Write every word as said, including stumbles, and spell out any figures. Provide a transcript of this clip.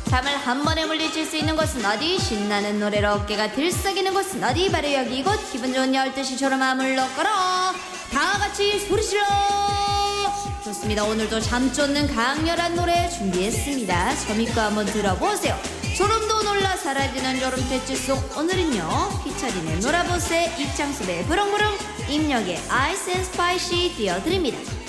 잠을 한 번에 물리칠 수 있는 곳은 어디? 신나는 노래로 어깨가 들썩이는 곳은 어디? 바로 여기 이곳. 기분 좋은 열두 시처럼 마음을 넣거라. 다 같이 소리 질러. 좋습니다. 오늘도 잠 쫓는 강렬한 노래 준비했습니다. 재밌고 한번 들어보세요. 소름도 놀라 사라지는 여름 대치송. 오늘은요 피처링의 노라보스의 이창섭의 부릉부릉, 임력의 아이스 앤 스파이시 띄워드립니다.